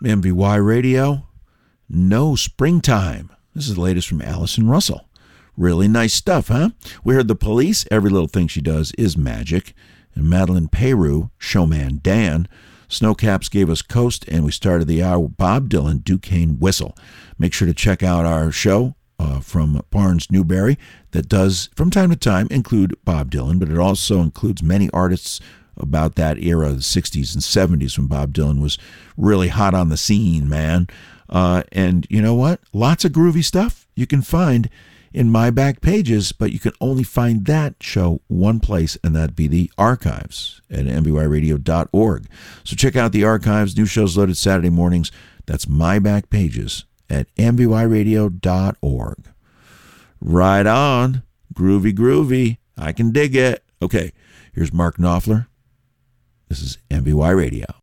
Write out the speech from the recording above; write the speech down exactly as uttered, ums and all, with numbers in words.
M V Y Radio, No Springtime. This is the latest from Allison Russell. Really nice stuff, huh? We heard The Police, Every Little Thing She Does Is Magic, and Madeline Peru, Showman Dan. Snowcaps gave us Coast, and we started the hour with Bob Dylan, Duquesne Whistle. Make sure to check out our show uh, from Barnes Newberry that does, from time to time, include Bob Dylan, but it also includes many artists about that era, the sixties and seventies, when Bob Dylan was really hot on the scene, man. Uh, and you know what? Lots of groovy stuff you can find in my back pages, but you can only find that show one place, and that'd be the archives at M V Y radio dot org. So check out the archives. New shows loaded Saturday mornings. That's my back pages at M V Y radio dot org. Right on. Groovy, groovy. I can dig it. Okay, here's Mark Knopfler. This is M V Y Radio.